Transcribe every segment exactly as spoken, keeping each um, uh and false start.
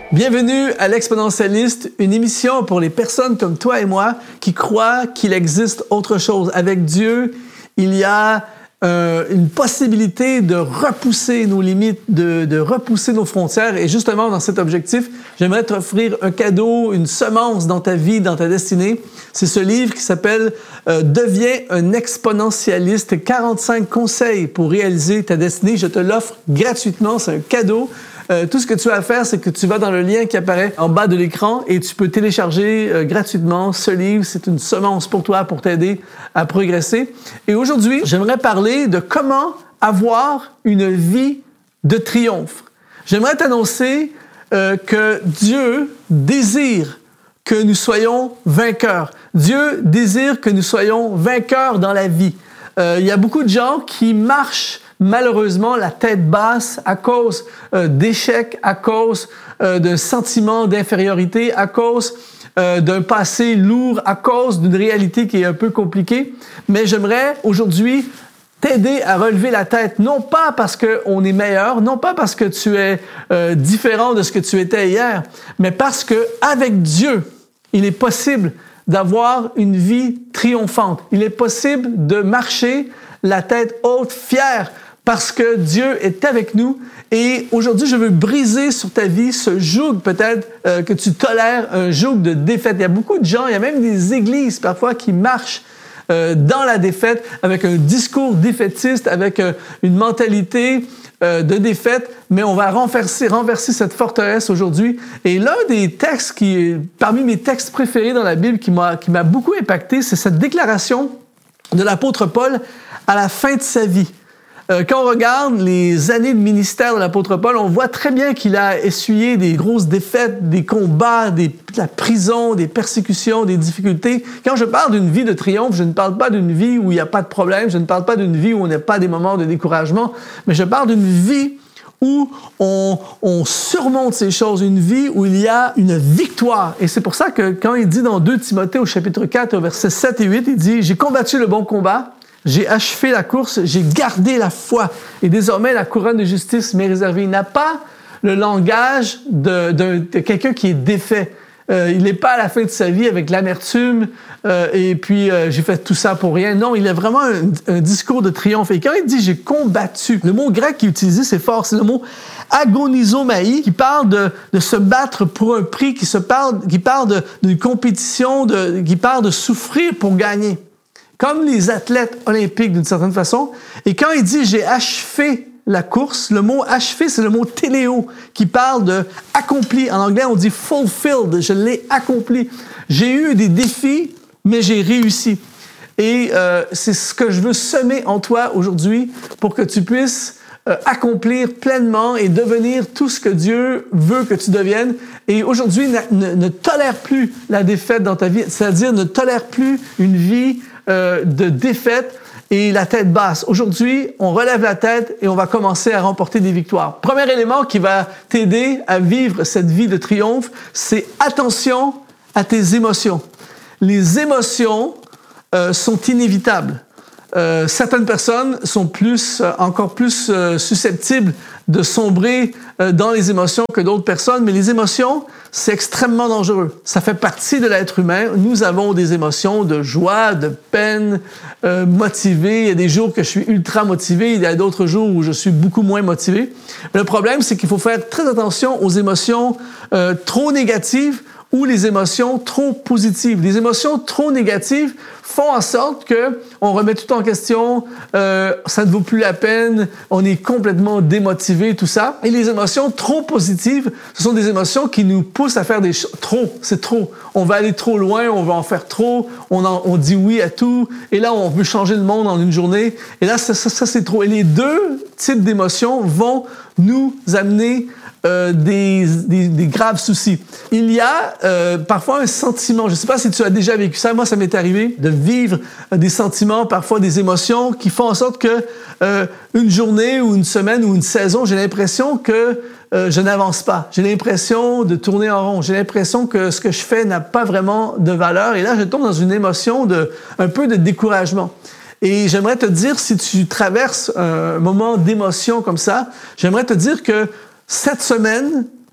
Bienvenue à l'Exponentialiste, une émission pour les personnes comme toi et moi qui croient qu'il existe autre chose. Avec Dieu, il y a euh, une possibilité de repousser nos limites, de, de repousser nos frontières. Et justement, dans cet objectif, j'aimerais t'offrir un cadeau, une semence dans ta vie, dans ta destinée. C'est ce livre qui s'appelle euh, « Deviens un exponentialiste, quarante-cinq conseils pour réaliser ta destinée ». Je te l'offre gratuitement, c'est un cadeau. Euh, tout ce que tu as à faire, c'est que tu vas dans le lien qui apparaît en bas de l'écran et tu peux télécharger euh, gratuitement ce livre. C'est une semence pour toi, pour t'aider à progresser. Et aujourd'hui, j'aimerais parler de comment avoir une vie de triomphe. J'aimerais t'annoncer euh, que Dieu désire que nous soyons vainqueurs. Dieu désire que nous soyons vainqueurs dans la vie. Euh, il y a beaucoup de gens qui marchent malheureusement la tête basse à cause euh, d'échecs, à cause euh, d'un sentiment d'infériorité, à cause euh, d'un passé lourd, à cause d'une réalité qui est un peu compliquée. Mais j'aimerais aujourd'hui t'aider à relever la tête, non pas parce qu'on est meilleur, non pas parce que tu es euh, différent de ce que tu étais hier, mais parce qu'avec Dieu, il est possible d'avoir une vie triomphante. Il est possible de marcher la tête haute, fière, parce que Dieu est avec nous. Et aujourd'hui, je veux briser sur ta vie ce joug, peut-être euh, que tu tolères, un joug de défaite. Il y a beaucoup de gens, il y a même des églises parfois qui marchent euh, dans la défaite, avec un discours défaitiste, avec euh, une mentalité euh, de défaite. Mais on va renverser, renverser cette forteresse aujourd'hui. Et l'un des textes qui, parmi mes textes préférés dans la Bible, qui m'a, qui m'a beaucoup impacté, c'est cette déclaration de l'apôtre Paul à la fin de sa vie. Euh, quand on regarde les années de ministère de l'apôtre Paul, on voit très bien qu'il a essuyé des grosses défaites, des combats, des, de la prison, des persécutions, des difficultés. Quand je parle d'une vie de triomphe, je ne parle pas d'une vie où il n'y a pas de problème, je ne parle pas d'une vie où on n'a pas des moments de découragement, mais je parle d'une vie où on, on surmonte ces choses, une vie où il y a une victoire. Et c'est pour ça que quand il dit dans deux Timothée au chapitre quatre, au verset sept et huit, il dit « J'ai combattu le bon combat, j'ai achevé la course, j'ai gardé la foi, et désormais la couronne de justice m'est réservée. » Il n'a pas le langage de, de, de quelqu'un qui est défait. Euh, il n'est pas à la fin de sa vie avec l'amertume euh, et puis euh, j'ai fait tout ça pour rien. Non, il a vraiment un, un discours de triomphe. Et quand il dit « j'ai combattu », le mot grec qu'il utilise, c'est fort, c'est le mot « agonizomai » qui parle de, de se battre pour un prix, qui, se parle, qui parle de, d'une compétition, de, qui parle de souffrir pour gagner. Comme les athlètes olympiques d'une certaine façon. Et quand il dit « j'ai achevé la course », le mot « achevé », c'est le mot « téléo » qui parle de « accompli ». En anglais, on dit « fulfilled », je l'ai accompli. J'ai eu des défis, mais j'ai réussi. Et euh, c'est ce que je veux semer en toi aujourd'hui pour que tu puisses euh, accomplir pleinement et devenir tout ce que Dieu veut que tu deviennes. Et aujourd'hui, ne, ne, ne tolère plus la défaite dans ta vie, c'est-à-dire ne tolère plus une vie Euh, de défaite et la tête basse. Aujourd'hui, on relève la tête et on va commencer à remporter des victoires. Premier élément qui va t'aider à vivre cette vie de triomphe, c'est attention à tes émotions. Les émotions euh, sont inévitables. Euh, certaines personnes sont plus, euh, encore plus euh, susceptibles de sombrer euh, dans les émotions que d'autres personnes, mais les émotions, c'est extrêmement dangereux. Ça fait partie de l'être humain. Nous avons des émotions de joie, de peine, euh, motivées. Il y a des jours que je suis ultra motivé, il y a d'autres jours où je suis beaucoup moins motivé. Le problème, c'est qu'il faut faire très attention aux émotions euh, trop négatives ou les émotions trop positives. Les émotions trop négatives font en sorte que on remet tout en question, euh, ça ne vaut plus la peine, on est complètement démotivé, tout ça. Et les émotions trop positives, ce sont des émotions qui nous poussent à faire des choses. Trop, c'est trop. On va aller trop loin, on va en faire trop, on, en, on dit oui à tout, et là, on veut changer le monde en une journée. Et là, ça, ça, ça c'est trop. Et les deux types d'émotions vont nous amener Euh, des, des, des graves soucis. Il y a euh, parfois un sentiment, je ne sais pas si tu as déjà vécu ça, moi ça m'est arrivé de vivre euh, des sentiments, parfois des émotions qui font en sorte que euh, une journée ou une semaine ou une saison, j'ai l'impression que euh, je n'avance pas. J'ai l'impression de tourner en rond. J'ai l'impression que ce que je fais n'a pas vraiment de valeur. Et là, je tombe dans une émotion de un peu de découragement. Et j'aimerais te dire, si tu traverses un moment d'émotion comme ça, j'aimerais te dire que cette semaine,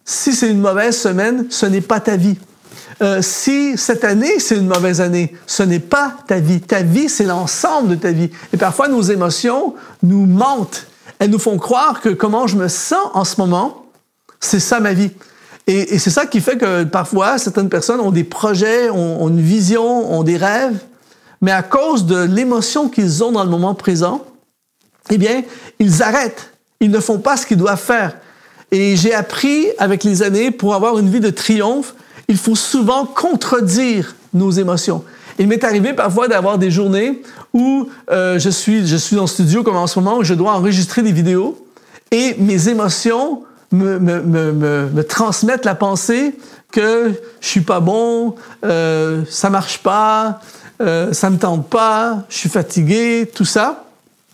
si c'est une mauvaise semaine, ce n'est pas ta vie. Euh, si cette année, c'est une mauvaise année, ce n'est pas ta vie. Ta vie, c'est l'ensemble de ta vie. Et parfois, nos émotions nous mentent. Elles nous font croire que comment je me sens en ce moment, c'est ça ma vie. Et, et c'est ça qui fait que parfois, certaines personnes ont des projets, ont, ont une vision, ont des rêves, mais à cause de l'émotion qu'ils ont dans le moment présent, eh bien, ils arrêtent. Ils ne font pas ce qu'ils doivent faire. Et j'ai appris avec les années, pour avoir une vie de triomphe, il faut souvent contredire nos émotions. Il m'est arrivé parfois d'avoir des journées où euh, je suis, je suis dans le studio comme en ce moment, où je dois enregistrer des vidéos et mes émotions me, me, me, me, me transmettent la pensée que je suis pas bon, euh, ça marche pas, euh, ça me tente pas, je suis fatigué, tout ça.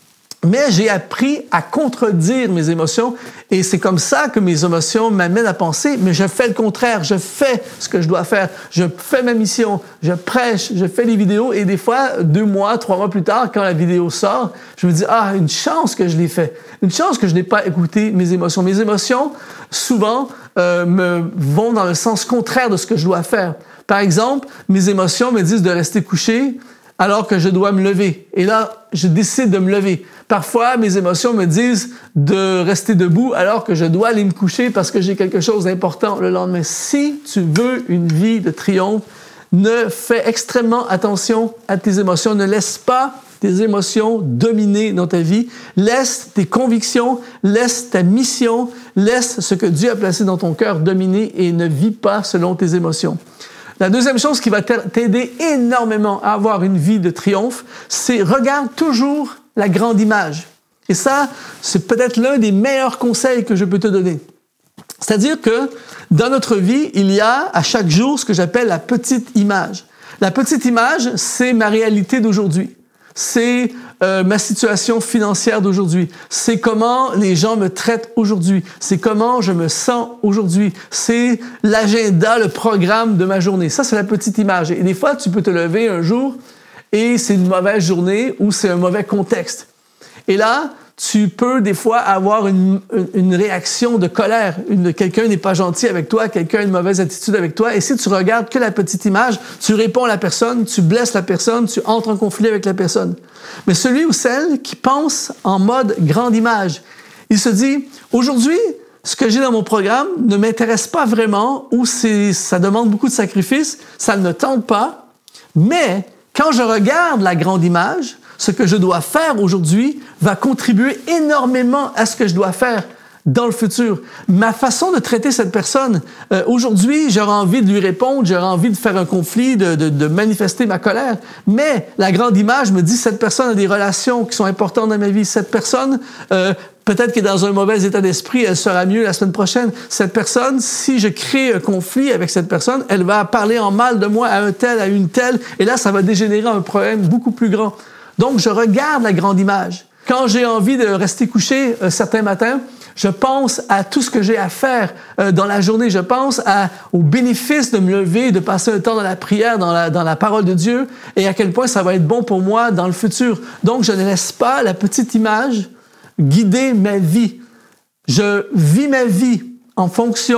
Mais j'ai appris à contredire mes émotions et c'est comme ça que mes émotions m'amènent à penser, mais je fais le contraire, je fais ce que je dois faire, je fais ma mission, je prêche, je fais des vidéos et des fois, deux mois, trois mois plus tard, quand la vidéo sort, je me dis « Ah, une chance que je l'ai fait, une chance que je n'ai pas écouté mes émotions. » Mes émotions, souvent, euh, me vont dans le sens contraire de ce que je dois faire. Par exemple, mes émotions me disent de rester couché alors que je dois me lever. Et là, je décide de me lever. Parfois, mes émotions me disent de rester debout alors que je dois aller me coucher parce que j'ai quelque chose d'important le lendemain. Si tu veux une vie de triomphe, ne fais extrêmement attention à tes émotions. Ne laisse pas tes émotions dominer dans ta vie. Laisse tes convictions, laisse ta mission, laisse ce que Dieu a placé dans ton cœur dominer et ne vis pas selon tes émotions. La deuxième chose qui va t'aider énormément à avoir une vie de triomphe, c'est regarde toujours la grande image. Et ça, c'est peut-être l'un des meilleurs conseils que je peux te donner. C'est-à-dire que dans notre vie, il y a à chaque jour ce que j'appelle la petite image. La petite image, c'est ma réalité d'aujourd'hui. C'est euh, ma situation financière d'aujourd'hui. C'est comment les gens me traitent aujourd'hui. C'est comment je me sens aujourd'hui. C'est l'agenda, le programme de ma journée. Ça, c'est la petite image. Et des fois, tu peux te lever un jour et c'est une mauvaise journée ou c'est un mauvais contexte. Et là, tu peux des fois avoir une, une réaction de colère. Une, quelqu'un n'est pas gentil avec toi, quelqu'un a une mauvaise attitude avec toi. Et si tu regardes que la petite image, tu réponds à la personne, tu blesses la personne, tu entres en conflit avec la personne. Mais celui ou celle qui pense en mode grande image, il se dit, aujourd'hui, ce que j'ai dans mon programme ne m'intéresse pas vraiment ou c'est, ça demande beaucoup de sacrifices, ça ne me tente pas. Mais quand je regarde la grande image, ce que je dois faire aujourd'hui va contribuer énormément à ce que je dois faire dans le futur. Ma façon de traiter cette personne, euh, aujourd'hui, j'aurais envie de lui répondre, j'aurais envie de faire un conflit, de, de, de manifester ma colère, mais la grande image me dit cette personne a des relations qui sont importantes dans ma vie. Cette personne, euh, peut-être qu'elle est dans un mauvais état d'esprit, elle sera mieux la semaine prochaine. Cette personne, si je crée un conflit avec cette personne, elle va parler en mal de moi à un tel, à une telle, et là, ça va dégénérer en un problème beaucoup plus grand. Donc, je regarde la grande image. Quand j'ai envie de rester couché euh, certains matins, je pense à tout ce que j'ai à faire euh, dans la journée. Je pense à, au bénéfice de me lever, de passer un temps dans la prière, dans la, dans la parole de Dieu, et à quel point ça va être bon pour moi dans le futur. Donc, je ne laisse pas la petite image guider ma vie. Je vis ma vie en fonction